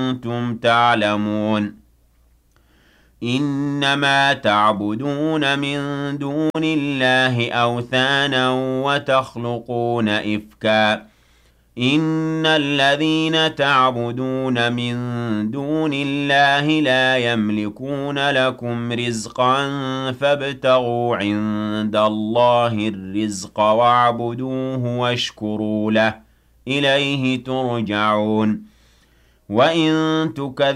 كُنتُمْ تَعْلَمُونَ إِنَّمَا تَعْبُدُونَ مِن دُونِ اللَّهِ أَوْثَانًا وَتَخْلُقُونَ إِفْكًا إِنَّ الَّذِينَ تَعْبُدُونَ مِن دُونِ اللَّهِ لَا يَمْلِكُونَ لَكُمْ رِزْقًا فَابْتَغُوا عِندَ اللَّهِ الرِّزْقَ وَاعْبُدُوهُ وَاشْكُرُوا لَهُ إِلَيْهِ تُرْجَعُونَ وَإِن